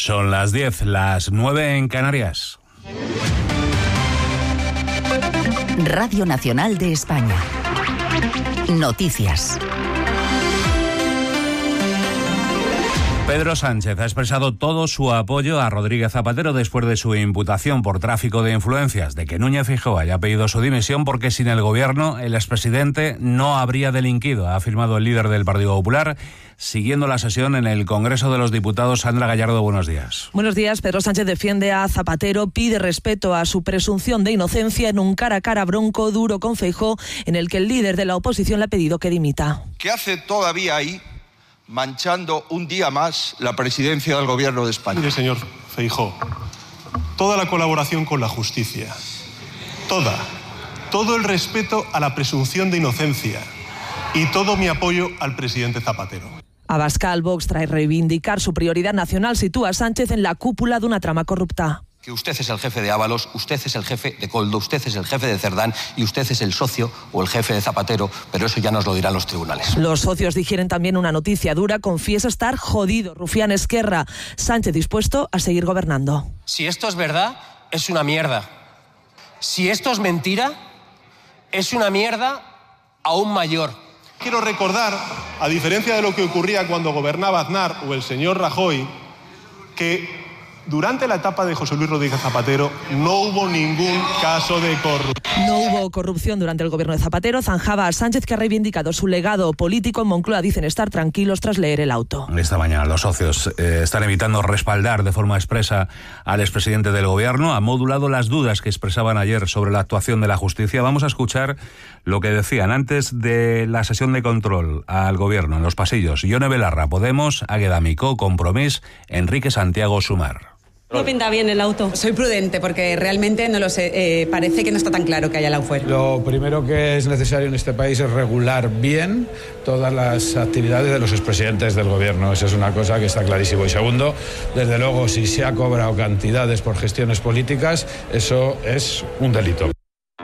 Son las 10, las 9 en Canarias. Radio Nacional de España. Noticias. Pedro Sánchez ha expresado todo su apoyo a Rodríguez Zapatero después de su imputación por tráfico de influencias, de que Núñez Feijóo haya pedido su dimisión porque sin el gobierno el expresidente no habría delinquido, ha afirmado el líder del Partido Popular, siguiendo la sesión en el Congreso de los Diputados. Sandra Gallardo, buenos días. Buenos días. Pedro Sánchez defiende a Zapatero, pide respeto a su presunción de inocencia en un cara a cara bronco, duro con Feijóo, en el que el líder de la oposición le ha pedido que dimita. ¿Qué hace todavía ahí, manchando un día más la presidencia del Gobierno de España? Mire, señor Feijóo, toda la colaboración con la justicia, todo el respeto a la presunción de inocencia y todo mi apoyo al presidente Zapatero. Abascal, Vox, tras reivindicar su prioridad nacional, sitúa a Sánchez en la cúpula de una trama corrupta. Que usted es el jefe de Ábalos, usted es el jefe de Koldo, usted es el jefe de Cerdán y usted es el socio o el jefe de Zapatero, pero eso ya nos lo dirán los tribunales. Los socios digieren también una noticia dura, confiesa estar jodido. Rufián Esquerra, Sánchez dispuesto a seguir gobernando. Si esto es verdad, es una mierda. Si esto es mentira, es una mierda aún mayor. Quiero recordar, a diferencia de lo que ocurría cuando gobernaba Aznar o el señor Rajoy, que durante la etapa de José Luis Rodríguez Zapatero no hubo ningún caso de corrupción. No hubo corrupción durante el gobierno de Zapatero. Zanjaba a Sánchez, que ha reivindicado su legado político. En Moncloa dicen estar tranquilos tras leer el auto. Esta mañana los socios están evitando respaldar de forma expresa al expresidente del gobierno. Ha modulado las dudas que expresaban ayer sobre la actuación de la justicia. Vamos a escuchar lo que decían antes de la sesión de control al gobierno en los pasillos. Ione Belarra, Podemos, Águeda Micó, Compromís, Enrique Santiago, Sumar. No pinta bien el auto. Soy prudente porque realmente no lo sé. Parece que no está tan claro que haya la fuera. Lo primero que es necesario en este país es regular bien todas las actividades de los expresidentes del gobierno. Esa es una cosa que está clarísimo. Y segundo, desde luego, si se ha cobrado cantidades por gestiones políticas, eso es un delito.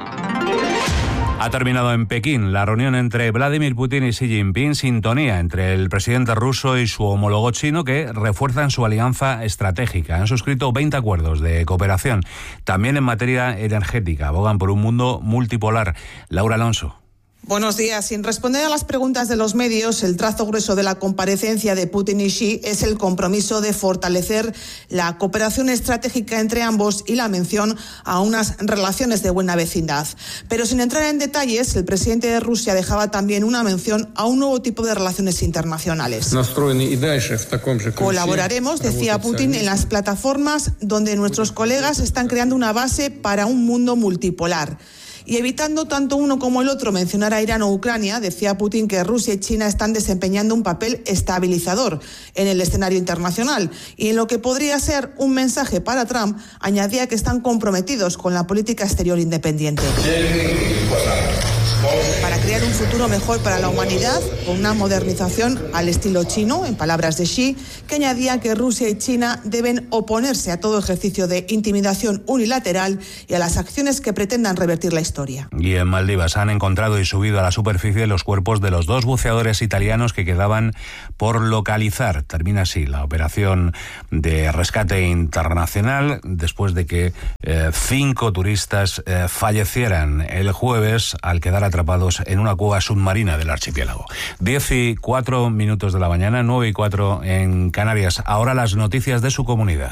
Ha terminado en Pekín la reunión entre Vladimir Putin y Xi Jinping, sintonía entre el presidente ruso y su homólogo chino que refuerzan su alianza estratégica. Han suscrito 20 acuerdos de cooperación, también en materia energética. Abogan por un mundo multipolar. Laura Alonso. Buenos días. Sin responder a las preguntas de los medios, el trazo grueso de la comparecencia de Putin y Xi es el compromiso de fortalecer la cooperación estratégica entre ambos y la mención a unas relaciones de buena vecindad. Pero sin entrar en detalles, el presidente de Rusia dejaba también una mención a un nuevo tipo de relaciones internacionales. Colaboraremos, decía Putin, en las plataformas donde nuestros colegas están creando una base para un mundo multipolar. Y evitando tanto uno como el otro mencionar a Irán o Ucrania, decía Putin que Rusia y China están desempeñando un papel estabilizador en el escenario internacional. Y en lo que podría ser un mensaje para Trump, añadía que están comprometidos con la política exterior independiente. Para crear un futuro mejor para la humanidad, con una modernización al estilo chino, en palabras de Xi, que añadía que Rusia y China deben oponerse a todo ejercicio de intimidación unilateral y a las acciones que pretendan revertir la historia. Y en Maldivas han encontrado y subido a la superficie los cuerpos de los 2 buceadores italianos que quedaban por localizar. Termina así la operación de rescate internacional después de que 5 turistas fallecieran el jueves al quedar atrapados en una cueva submarina del archipiélago. 10:04 de la mañana, 9:04 en Canarias. Ahora las noticias de su comunidad.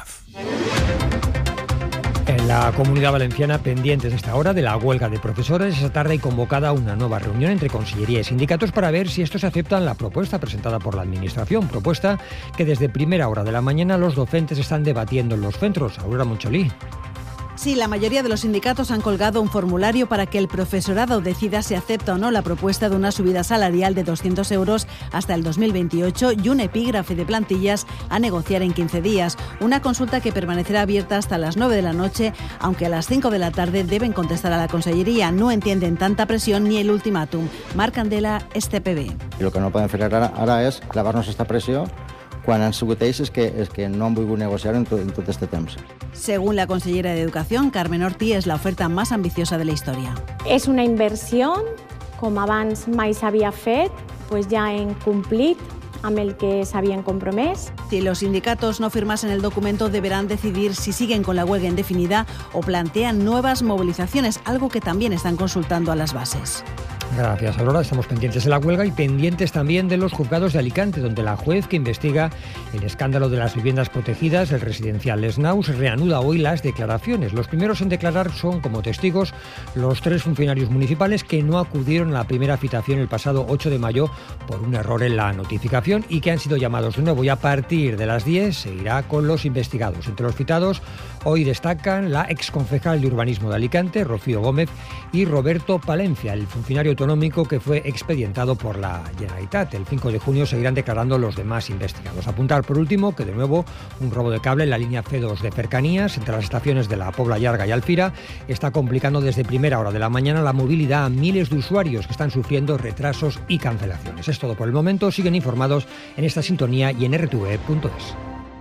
En la Comunidad Valenciana, pendientes a esta hora de la huelga de profesores, esta tarde hay convocada una nueva reunión entre Consellería y sindicatos para ver si estos aceptan la propuesta presentada por la Administración, propuesta que desde primera hora de la mañana los docentes están debatiendo en los centros. Aurora Moncholí. Sí, la mayoría de los sindicatos han colgado un formulario para que el profesorado decida si acepta o no la propuesta de una subida salarial de 200 euros hasta el 2028 y un epígrafe de plantillas a negociar en 15 días. Una consulta que permanecerá abierta hasta las 9 de la noche, aunque a las 5 de la tarde deben contestar a la Consellería. No entienden tanta presión ni el ultimátum. Marc Candela, STPB. El que no podem fer ara és clavar-nos esta pressió quan han sigut ells és que no han volgut negociar en tot este temps. Según la consellera de Educación, Carmen Ortí, es la oferta más ambiciosa de la historia. És una inversió, com abans mai s'havia fet, ja hem complit amb el que s'havien compromès. Si los sindicatos no firmasen el documento, deberán decidir si siguen con la huelga indefinida o plantean nuevas movilizaciones, algo que también están consultando a las bases. Gracias, Aurora. Estamos pendientes de la huelga y pendientes también de los juzgados de Alicante, donde la juez que investiga el escándalo de las viviendas protegidas, el residencial Les Naus, reanuda hoy las declaraciones. Los primeros en declarar son, como testigos, los 3 funcionarios municipales que no acudieron a la primera citación el pasado 8 de mayo por un error en la notificación y que han sido llamados de nuevo, y a partir de las 10 se irá con los investigados. Entre los citados hoy destacan la exconcejal de Urbanismo de Alicante, Rocío Gómez, y Roberto Palencia, el funcionario autonómico que fue expedientado por la Generalitat. El 5 de junio seguirán declarando los demás investigados. Apuntar por último que de nuevo un robo de cable en la línea C2 de cercanías entre las estaciones de la Pobla Llarga y Alfira está complicando desde primera hora de la mañana la movilidad a miles de usuarios que están sufriendo retrasos y cancelaciones. Es todo por el momento. Siguen informados en esta sintonía y en rtve.es.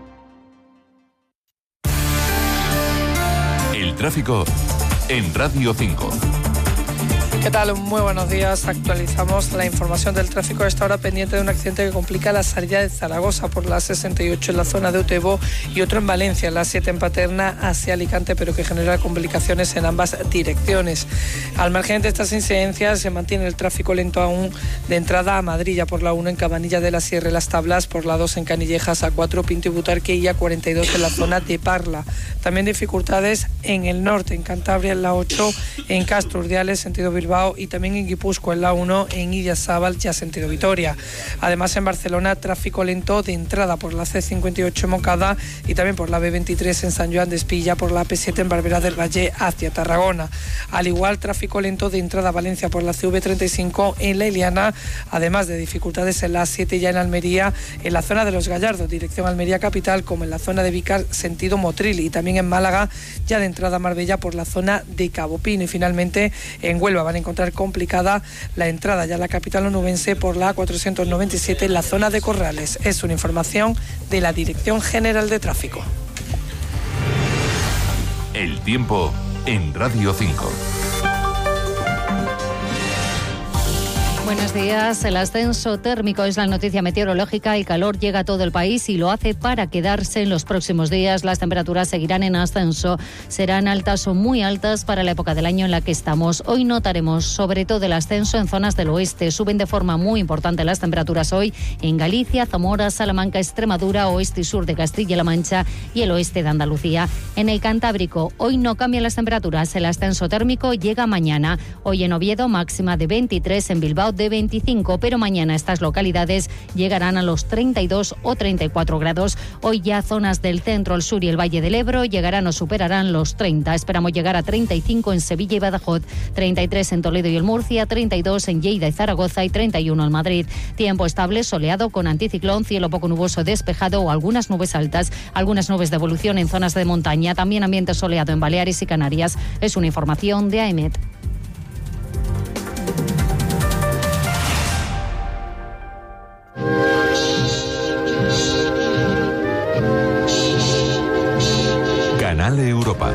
El tráfico en Radio 5. ¿Qué tal? Muy buenos días. Actualizamos la información del tráfico a esta hora, pendiente de un accidente que complica la salida de Zaragoza por la 68 en la zona de Utebo y otro en Valencia, la 7 en Paterna hacia Alicante, pero que genera complicaciones en ambas direcciones. Al margen de estas incidencias, se mantiene el tráfico lento aún de entrada a Madrid, ya por la 1 en Cabanilla de la Sierra y Las Tablas, por la 2 en Canillejas, A4 Pinto y Butarque y A42 en la zona de Parla. También dificultades en el norte, en Cantabria, en la 8 en Castro Urdiales, sentido Bilbao, y también en Guipúzcoa, en la 1 en Idiazábal, ya sentido Vitoria. Además, en Barcelona, tráfico lento de entrada por la C58 en Moncada y también por la B23 en San Joan de Espilla, por la P7 en Barberá del Valle hacia Tarragona. Al igual, tráfico lento de entrada a Valencia por la CV35 en La Iliana, además de dificultades en la A7 ya en Almería, en la zona de Los Gallardos, dirección Almería Capital, como en la zona de Vícar, sentido Motril, y también en Málaga, ya de entrada a Marbella por la zona de Cabo Pino. Y finalmente, en Huelva van a encontrar complicada la entrada ya a la capital onubense por la A497 en la zona de Corrales. Es una información de la Dirección General de Tráfico. El tiempo en Radio 5. Buenos días. El ascenso térmico es la noticia meteorológica. El calor llega a todo el país y lo hace para quedarse en los próximos días. Las temperaturas seguirán en ascenso. Serán altas o muy altas para la época del año en la que estamos. Hoy notaremos sobre todo el ascenso en zonas del oeste. Suben de forma muy importante las temperaturas hoy en Galicia, Zamora, Salamanca, Extremadura, oeste y sur de Castilla-La Mancha y el oeste de Andalucía. En el Cantábrico, hoy no cambian las temperaturas. El ascenso térmico llega mañana. Hoy en Oviedo, máxima de 23, en Bilbao de 25, pero mañana estas localidades llegarán a los 32 o 34 grados. Hoy ya zonas del centro, el sur y el Valle del Ebro llegarán o superarán los 30. Esperamos llegar a 35 en Sevilla y Badajoz, 33 en Toledo y el Murcia, 32 en Lleida y Zaragoza y 31 en Madrid. Tiempo estable, soleado con anticiclón, cielo poco nuboso despejado o algunas nubes altas, algunas nubes de evolución en zonas de montaña, también ambiente soleado en Baleares y Canarias. Es una información de AEMET. Canal Europa.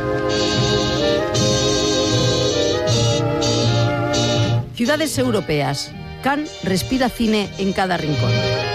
Ciudades europeas. Cannes respira cine en cada rincón.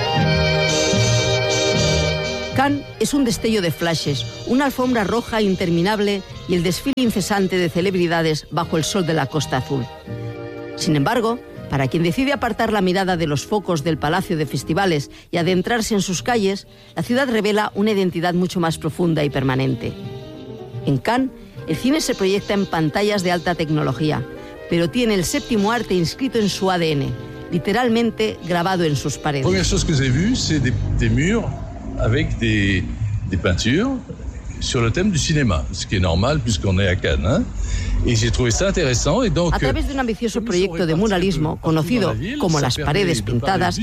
Cannes es un destello de flashes, una alfombra roja interminable y el desfile incesante de celebridades bajo el sol de la Costa Azul. Sin embargo, para quien decide apartar la mirada de los focos del Palacio de Festivales y adentrarse en sus calles, la ciudad revela una identidad mucho más profunda y permanente. En Cannes, el cine se proyecta en pantallas de alta tecnología, pero tiene el séptimo arte inscrito en su ADN, literalmente grabado en sus paredes. La primera cosa que he visto es des murs avec des peintures sur le thème du cinéma, ce qui est normal puisqu'on est à Cannes. Y j'ai trouvé ça intéressant, y donc, a través de un ambicioso proyecto de muralismo conocido como las paredes pintadas,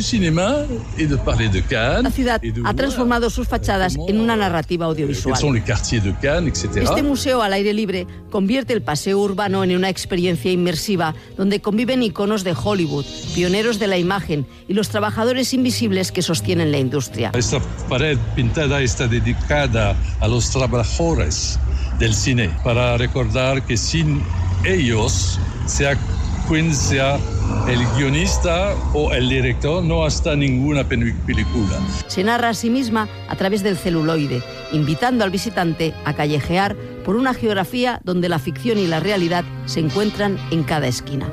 la ciudad ha transformado sus fachadas en una narrativa audiovisual. Este museo al aire libre convierte el paseo urbano en una experiencia inmersiva donde conviven iconos de Hollywood, pioneros de la imagen y los trabajadores invisibles que sostienen la industria. Esta pared pintada está dedicada a los trabajadores del cine, para recordar que sin ellos se ha quien sea el guionista o el director, no hasta ninguna película. Se narra a sí misma a través del celuloide, invitando al visitante a callejear por una geografía donde la ficción y la realidad se encuentran en cada esquina.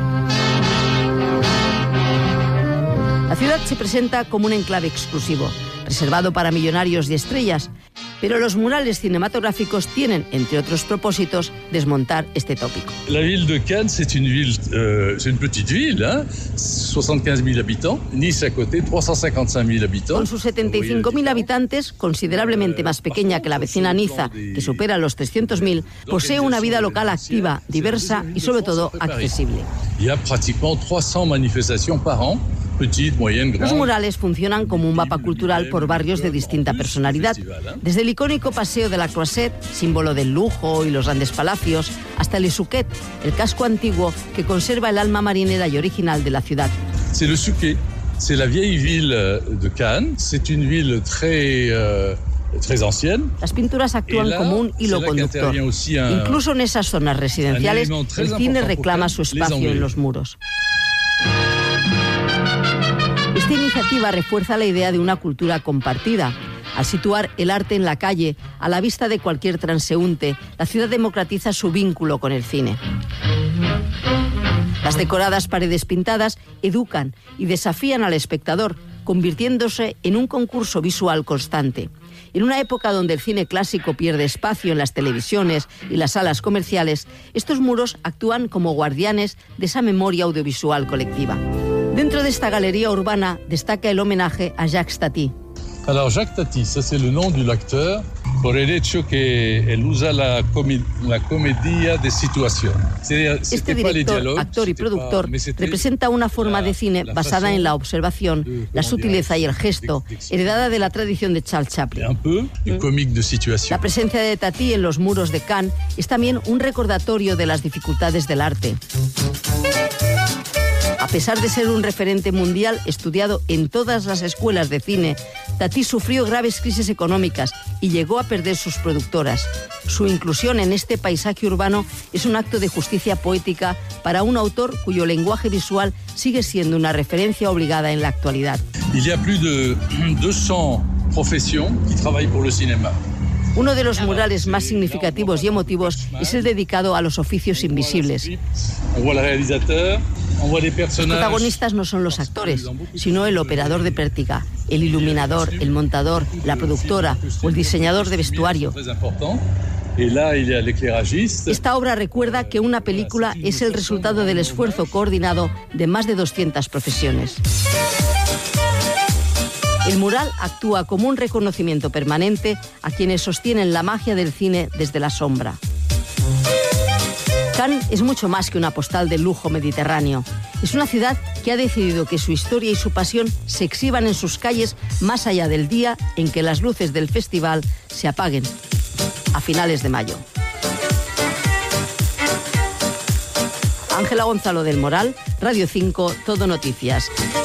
La ciudad se presenta como un enclave exclusivo, reservado para millonarios y estrellas, pero los murales cinematográficos tienen, entre otros propósitos, desmontar este tópico. La ville de Cannes, c'est une petite ville, hein? 75.000 habitants. Nice à côté, 355.000 habitants. Con sus 75.000 habitantes, considerablemente más pequeña que la vecina Niza, que supera los 300.000, posee una vida local activa, diversa y sobre todo accesible. Il y a pratiquement 300 manifestations par an. Los murales funcionan como un mapa cultural por barrios de distinta personalidad, desde el icónico Paseo de la Croisette, símbolo del lujo y los grandes palacios, hasta el Essouquet, el casco antiguo que conserva el alma marinera y original de la ciudad. C'est le Souquet, c'est la vieille ville de Cannes, c'est une ville très ancienne. Las pinturas actúan como un hilo conductor. Incluso en esas zonas residenciales, el cine reclama su espacio en los muros. Esta iniciativa refuerza la idea de una cultura compartida. Al situar el arte en la calle, a la vista de cualquier transeúnte, la ciudad democratiza su vínculo con el cine. Las decoradas paredes pintadas educan y desafían al espectador, convirtiéndose en un concurso visual constante. En una época donde el cine clásico pierde espacio en las televisiones y las salas comerciales, estos muros actúan como guardianes de esa memoria audiovisual colectiva. Dentro de esta galería urbana destaca el homenaje a Jacques Tati. Alors Jacques Tati, ça c'est le nom del actor por el hecho que él usa la comedia de situación. Este director, actor y productor representa una forma de cine basada en la observación, la sutileza y el gesto, heredada de la tradición de Charles Chaplin. La presencia de Tati en los muros de Cannes es también un recordatorio de las dificultades del arte. A pesar de ser un referente mundial estudiado en todas las escuelas de cine, Tati sufrió graves crisis económicas y llegó a perder sus productoras. Su inclusión en este paisaje urbano es un acto de justicia poética para un autor cuyo lenguaje visual sigue siendo una referencia obligada en la actualidad. Il y a plus de 200 professions qui travaillent pour le cinéma. Uno de los murales más significativos y emotivos es el dedicado a los oficios invisibles. Los protagonistas no son los actores, sino el operador de pértiga, el iluminador, el montador, la productora o el diseñador de vestuario. Esta obra recuerda que una película es el resultado del esfuerzo coordinado de más de 200 profesiones. El mural actúa como un reconocimiento permanente a quienes sostienen la magia del cine desde la sombra. Cannes es mucho más que una postal del lujo mediterráneo. Es una ciudad que ha decidido que su historia y su pasión se exhiban en sus calles más allá del día en que las luces del festival se apaguen, a finales de mayo. Ángela Gonzalo del Moral, Radio 5, Todo Noticias.